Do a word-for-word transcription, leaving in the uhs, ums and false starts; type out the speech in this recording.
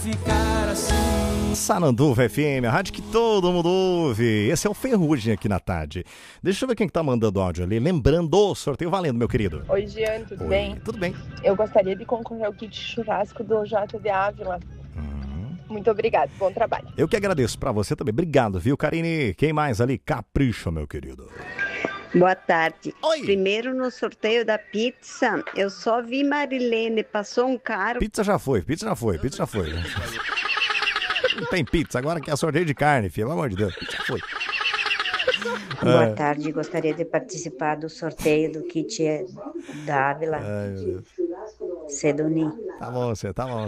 ficar assim. Sananduva F M, a rádio que todo mundo ouve. Esse é o Ferrugem aqui na tarde. Deixa eu ver quem que tá mandando áudio ali. Lembrando, sorteio valendo, meu querido. Oi, Jean, tudo Oi, bem? tudo bem. Eu gostaria de concorrer ao kit churrasco do J D Ávila. Uhum. Muito obrigado, bom trabalho. Eu que agradeço pra você também. Obrigado, viu, Karine? Quem mais ali? Capricha, meu querido. Boa tarde. Oi. Primeiro no sorteio da pizza, eu só vi Marilene, passou um cara. Pizza já foi, pizza já foi, pizza já foi. Não tem pizza, agora que é sorteio de carne, filho. Pelo amor de Deus, já foi. Boa É. tarde, gostaria de participar do sorteio do kit da Ávila. Ai, meu Deus. Sedoni. Tá bom, você, tá bom.